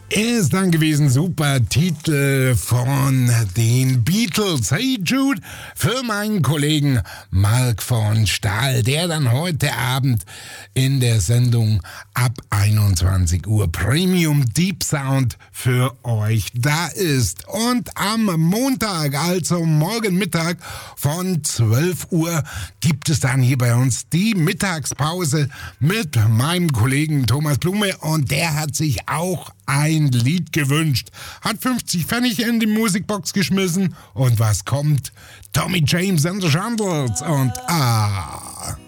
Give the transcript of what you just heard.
Ist dann gewesen, super Titel von den Beatles. Hey Jude, für meinen Kollegen Mark von Stahl, der dann heute Abend in der Sendung ab 21 Uhr Premium Deep Sound für euch da ist. Und am Montag, also morgen Mittag von 12 Uhr, gibt es dann hier bei uns die Mittagspause mit meinem Kollegen Thomas Blume, und der hat sich auch ein Lied gewünscht, hat 50 Pfennig in die Musikbox geschmissen, und was kommt? Tommy James and the Shandles und